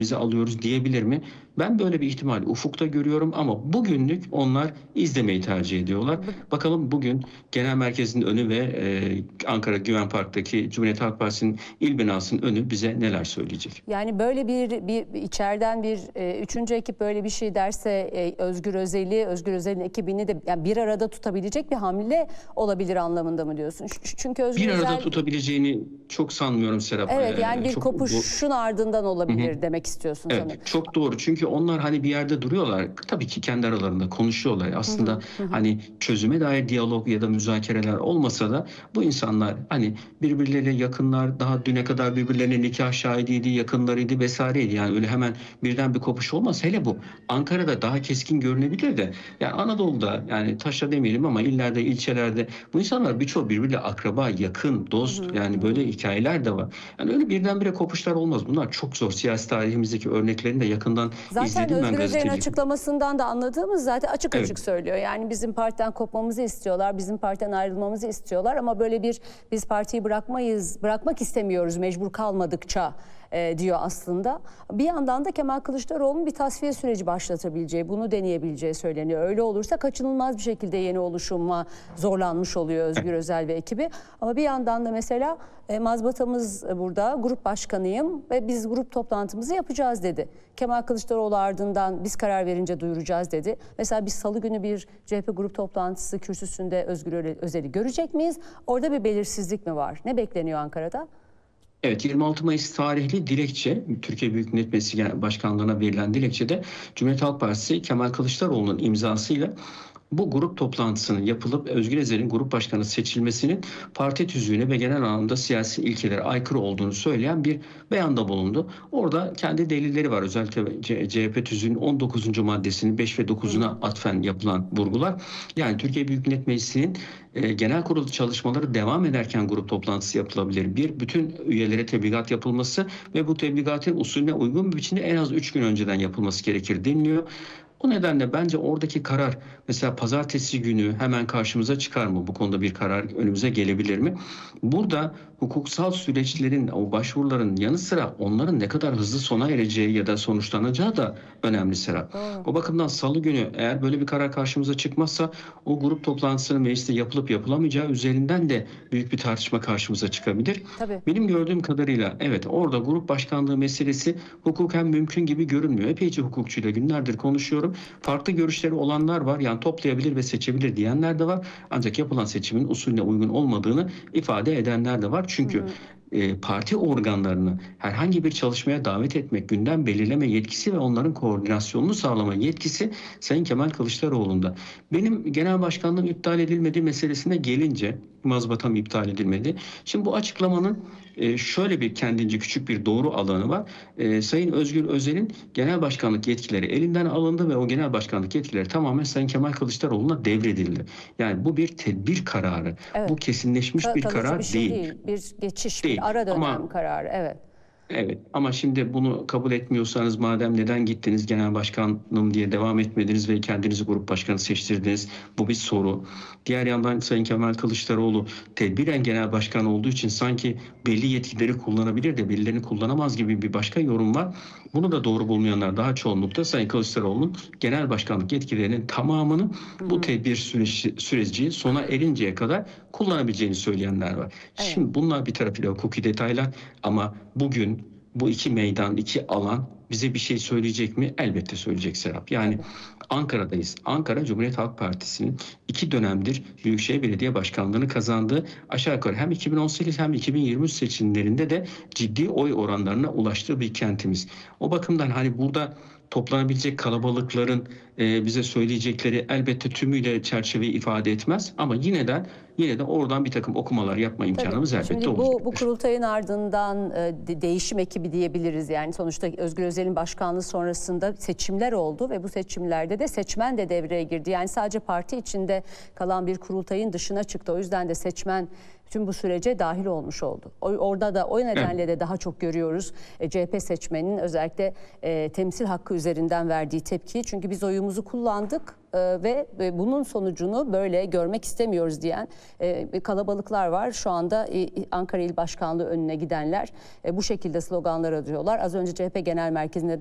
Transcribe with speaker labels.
Speaker 1: bizi alıyoruz diyebilir mi? Ben böyle bir ihtimali ufukta görüyorum ama bugünlük onlar izlemeyi tercih ediyorlar. Bakalım bugün genel merkezin önü ve Ankara Güven Park'taki Cumhuriyet Halk Partisi'nin il binasının önü bize neler söyleyecek?
Speaker 2: Yani böyle bir içeriden bir üçüncü ekip böyle bir şey derse Özgür Özel'in ekibini de yani bir arada tutabilecek bir hamle olabilir anlamında mı diyorsun? Çünkü Özgür
Speaker 1: Bir arada
Speaker 2: Özel
Speaker 1: tutabileceğini çok sanmıyorum Serap.
Speaker 2: evet yani bir
Speaker 1: Çok
Speaker 2: kopuşun ardından olabilir demek istiyorsun sanırım.
Speaker 1: Evet, çok doğru. Çünkü onlar hani bir yerde duruyorlar. Tabii ki kendi aralarında konuşuyorlar. Aslında hani çözüme dair diyalog ya da müzakereler olmasa da bu insanlar hani birbirleriyle yakınlar. Daha düne kadar birbirlerine nikah şahidiydi, yakınlarıydı vesaireydi. Yani öyle hemen birden bir kopuş olmaz. Hele bu Ankara'da daha keskin görünebilir de. Yani Anadolu'da yani taşra demeyelim ama illerde, ilçelerde bu insanlar birçoğu birbiriyle akraba, yakın, dost yani böyle hikayeler de var. Yani öyle birdenbire kopuşlar olmaz. Bunlar çok zor. Siyasi tarihimizdeki örneklerini de yakından
Speaker 2: Zaten
Speaker 1: izledim ben
Speaker 2: Özgür Özel'in
Speaker 1: gazetecilik.
Speaker 2: açıklamasından da anladığımız zaten açık
Speaker 1: Evet.
Speaker 2: açık söylüyor. Yani bizim partiden kopmamızı istiyorlar, bizim partiden ayrılmamızı istiyorlar ama böyle bir biz partiyi bırakmak istemiyoruz mecbur kalmadıkça diyor aslında. Bir yandan da Kemal Kılıçdaroğlu'nun bir tasfiye süreci başlatabileceği, bunu deneyebileceği söyleniyor. Öyle olursa kaçınılmaz bir şekilde yeni oluşuma zorlanmış oluyor Özgür Özel ve ekibi. Ama bir yandan da mesela mazbatamız burada, grup başkanıyım ve biz grup toplantımızı yapacağız dedi. Kemal Kılıçdaroğlu ardından biz karar verince duyuracağız dedi. Mesela biz salı günü bir CHP grup toplantısı kürsüsünde Özgür Özel'i görecek miyiz? Orada bir belirsizlik mi var? Ne bekleniyor Ankara'da?
Speaker 1: Evet, 26 Mayıs tarihli dilekçe, Türkiye Büyük Millet Meclisi Başkanlığı'na verilen dilekçede Cumhuriyet Halk Partisi Kemal Kılıçdaroğlu'nun imzasıyla bu grup toplantısının yapılıp Özgür Özel'in grup başkanı seçilmesinin parti tüzüğüne ve genel anlamda siyasi ilkelere aykırı olduğunu söyleyen bir beyanda bulundu. Orada kendi delilleri var. Özellikle CHP tüzüğünün 19. maddesinin 5 ve 9'una atfen yapılan vurgular. Yani Türkiye Büyük Millet Meclisi'nin genel kurul çalışmaları devam ederken grup toplantısı yapılabilir. Bütün üyelere tebligat yapılması ve bu tebligatın usulüne uygun bir biçimde en az 3 gün önceden yapılması gerekir deniliyor. O nedenle bence oradaki karar mesela pazartesi günü hemen karşımıza çıkar mı? Bu konuda bir karar önümüze gelebilir mi? Burada hukuksal süreçlerin, o başvuruların yanı sıra onların ne kadar hızlı sona ereceği ya da sonuçlanacağı da önemli Serap. O bakımdan salı günü eğer böyle bir karar karşımıza çıkmazsa o grup toplantısının mecliste yapılıp yapılamayacağı üzerinden de büyük bir tartışma karşımıza çıkabilir.
Speaker 2: Tabii.
Speaker 1: Benim gördüğüm kadarıyla evet orada grup başkanlığı meselesi hukuken mümkün gibi görünmüyor. Epeyce hukukçuyla günlerdir konuşuyorum. Farklı görüşleri olanlar var. Yani toplayabilir ve seçebilir diyenler de var. Ancak yapılan seçimin usulüne uygun olmadığını ifade edenler de var. Çünkü parti organlarını herhangi bir çalışmaya davet etmek, gündem belirleme yetkisi ve onların koordinasyonunu sağlama yetkisi Sayın Kemal Kılıçdaroğlu'nda. Benim genel başkanlığım iptal edilmedi meselesine gelince mazbatam iptal edilmedi. Şimdi bu açıklamanın şöyle bir kendince küçük bir doğru alanı var. Sayın Özgür Özel'in genel başkanlık yetkileri elinden alındı ve o genel başkanlık yetkileri tamamen Sayın Kemal Kılıçdaroğlu'na devredildi. Yani bu bir tedbir kararı.
Speaker 2: Evet.
Speaker 1: Bu kesinleşmiş bir
Speaker 2: Kalıcı
Speaker 1: karar
Speaker 2: bir şey
Speaker 1: değil.
Speaker 2: bir geçiş,
Speaker 1: Değil.
Speaker 2: bir ara dönem
Speaker 1: Ama
Speaker 2: kararı. Evet.
Speaker 1: evet ama şimdi bunu kabul etmiyorsanız madem neden gittiniz genel başkanım diye devam etmediniz ve kendinizi grup başkanı seçtirdiniz? Bu bir soru. Diğer yandan Sayın Kemal Kılıçdaroğlu tedbiren genel başkan olduğu için sanki belli yetkileri kullanabilir de birilerini kullanamaz gibi bir başka yorum var. Bunu da doğru bulmayanlar daha çoğunlukta Sayın Kılıçdaroğlu'nun genel başkanlık yetkilerinin tamamını bu tedbir süreci sona erinceye kadar kullanabileceğini söyleyenler var.
Speaker 2: Evet.
Speaker 1: Şimdi bunlar bir tarafıyla hukuki detaylar ama bugün bu iki meydan, iki alan bize bir şey söyleyecek mi? Elbette söyleyecek Serap. Yani Ankara'dayız. Ankara Cumhuriyet Halk Partisi'nin 2 dönemdir Büyükşehir Belediye Başkanlığı'nı kazandığı aşağı yukarı hem 2018 hem 2023 seçimlerinde de ciddi oy oranlarına ulaştığı bir kentimiz. O bakımdan hani burada toplanabilecek kalabalıkların bize söyleyecekleri elbette tümüyle çerçeveyi ifade etmez ama yine de oradan bir takım okumalar yapma imkanımız elbette
Speaker 2: Şimdi
Speaker 1: olacak.
Speaker 2: bu kurultayın ardından değişim ekibi diyebiliriz. Yani sonuçta Özgür Özel'in başkanlığı sonrasında seçimler oldu ve bu seçimlerde de seçmen de devreye girdi. Yani sadece parti içinde kalan bir kurultayın dışına çıktı. O yüzden de seçmen bütün bu sürece dahil olmuş oldu. Orada da o nedenle de daha çok görüyoruz CHP seçmeninin özellikle temsil hakkı üzerinden verdiği tepkiyi. Çünkü biz oyumuzu kullandık ve bunun sonucunu böyle görmek istemiyoruz diyen kalabalıklar var. Şu anda Ankara İl Başkanlığı önüne gidenler bu şekilde sloganlar atıyorlar. Az önce CHP Genel Merkezi'nde